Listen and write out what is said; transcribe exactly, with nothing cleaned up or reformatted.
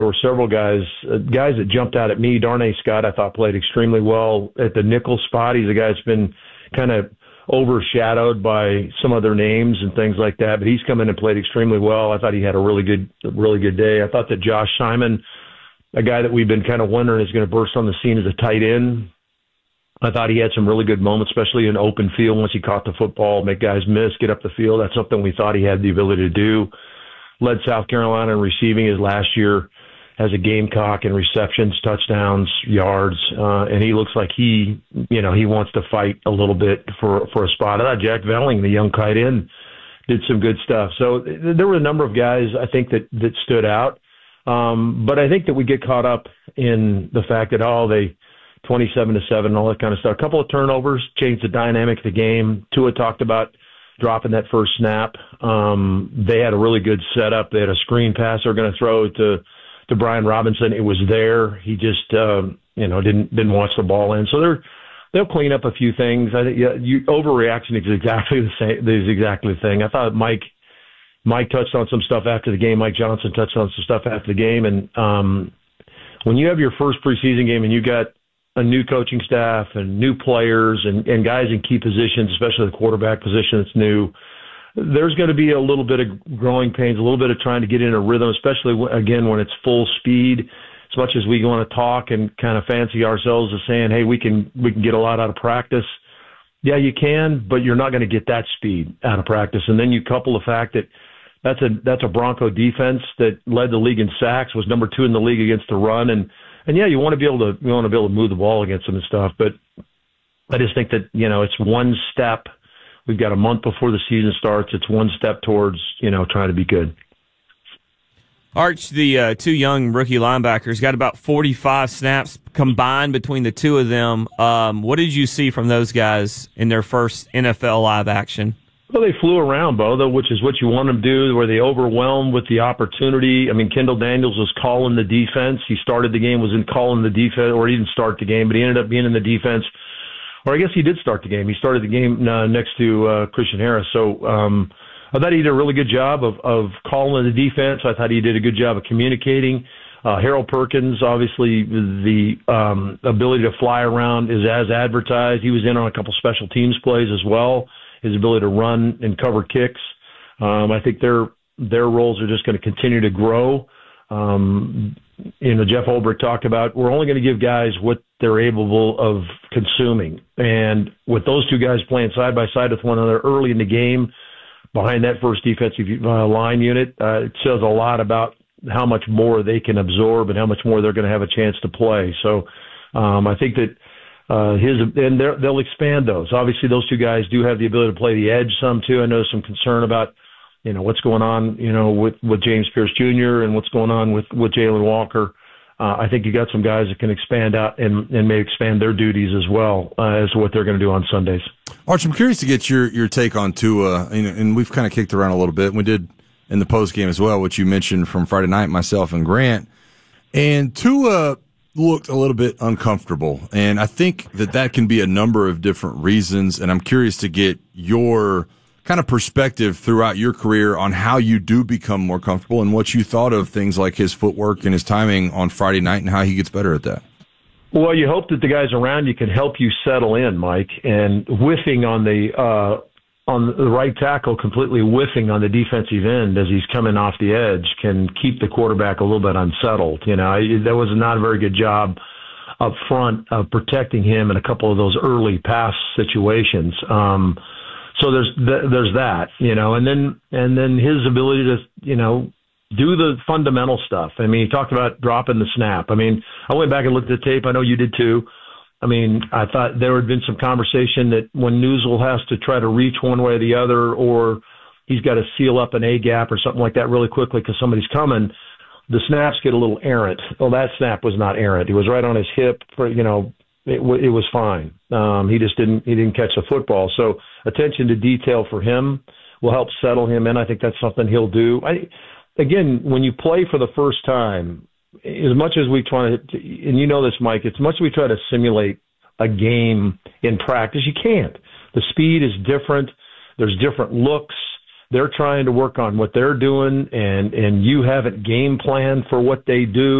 there were several guys, uh, guys that jumped out at me. Darnay Scott, I thought, played extremely well at the nickel spot. He's a guy that's been kind of overshadowed by some other names and things like that, but he's come in and played extremely well. I thought he had a really good, really good day. I thought that Josh Simon, a guy that we've been kind of wondering is going to burst on the scene as a tight end, I thought he had some really good moments, especially in open field once he caught the football, make guys miss, get up the field. That's something we thought he had the ability to do. Led South Carolina in receiving his last year as a Gamecock in receptions, touchdowns, yards, uh, and he looks like he, you know, he wants to fight a little bit for for a spot. I thought Jack Velling, the young tight end, did some good stuff. So th- there were a number of guys I think that that stood out, um, but I think that we get caught up in the fact that oh they. twenty-seven to seven and all that kind of stuff. A couple of turnovers changed the dynamic of the game. Tua talked about dropping that first snap. Um, they had a really good setup. They had a screen pass they were going to throw to to Brian Robinson. It was there. He just um, you know didn't didn't watch the ball in. So they're they'll clean up a few things. I think yeah, you, overreaction is exactly the same. Is exactly the thing. I thought Mike Mike touched on some stuff after the game. Mike Johnson touched on some stuff after the game. And um, when you have your first preseason game and you got a new coaching staff and new players and, and guys in key positions, especially the quarterback position that's new, there's going to be a little bit of growing pains, a little bit of trying to get in a rhythm, especially, again, when it's full speed. As much as we want to talk and kind of fancy ourselves as saying, hey, we can we can get a lot out of practice. Yeah, you can, but you're not going to get that speed out of practice. And then you couple the fact that that's a that's a Bronco defense that led the league in sacks, was number two in the league against the run, and And yeah, you want to be able to you want to be able to move the ball against them and stuff, but I just think that you know it's one step. We've got a month before the season starts. It's one step towards you know trying to be good. Arch, the uh, two young rookie linebackers got about forty-five snaps combined between the two of them. Um, what did you see from those guys in their first N F L live action? Well, they flew around, Bo, though, which is what you want them to do, where they overwhelmed with the opportunity. I mean, Kendall Daniels was calling the defense. He started the game, was in calling the defense, or he didn't start the game, but he ended up being in the defense. Or I guess he did start the game. He started the game uh, next to uh, Christian Harris. So um, I thought he did a really good job of, of calling the defense. I thought he did a good job of communicating. Uh, Harold Perkins, obviously, the um, ability to fly around is as advertised. He was in on a couple special teams plays as well. His ability to run and cover kicks. Um, I think their their roles are just going to continue to grow. Um, you know, Jeff Ulbrich talked about we're only going to give guys what they're able of consuming. And with those two guys playing side by side with one another early in the game, behind that first defensive uh, line unit, uh, it says a lot about how much more they can absorb and how much more they're going to have a chance to play. So um, I think that Uh, his and they'll expand those. Obviously, those two guys do have the ability to play the edge some too. I know some concern about, you know, what's going on, you know, with, with James Pierce Junior and what's going on with, with Jalen Walker. Uh, I think you got some guys that can expand out and, and may expand their duties as well uh, as to what they're going to do on Sundays. Arch, I'm curious to get your, your take on Tua, and, and we've kind of kicked around a little bit. We did in the post game as well, which you mentioned from Friday night, myself and Grant. And Tua looked a little bit uncomfortable, and I think that that can be a number of different reasons, and I'm curious to get your kind of perspective throughout your career on how you do become more comfortable and what you thought of things like his footwork and his timing on Friday night and how he gets better at that. Well, you hope that the guys around you can help you settle in, Mike, and whiffing on the uh, on the right tackle, completely whiffing on the defensive end as he's coming off the edge can keep the quarterback a little bit unsettled. You know, that was not a very good job up front of protecting him in a couple of those early pass situations. Um, so there's there's that, you know, and then and then his ability to, you know, do the fundamental stuff. I mean, he talked about dropping the snap. I mean, I went back and looked at the tape. I know you did too. I mean, I thought there had been some conversation that when Newsel has to try to reach one way or the other, or he's got to seal up an A gap or something like that really quickly because somebody's coming, the snaps get a little errant. Well, that snap was not errant. He was right on his hip. For, you know, it, it was fine. Um, he just didn't he didn't catch the football. So attention to detail for him will help settle him in. I think that's something he'll do. I, again, when you play for the first time, as much as we try to, and you know this, Mike, as much as we try to simulate a game in practice, you can't. The speed is different. There's different looks. they're trying to work on what they're doing, and, and you haven't game planned for what they do,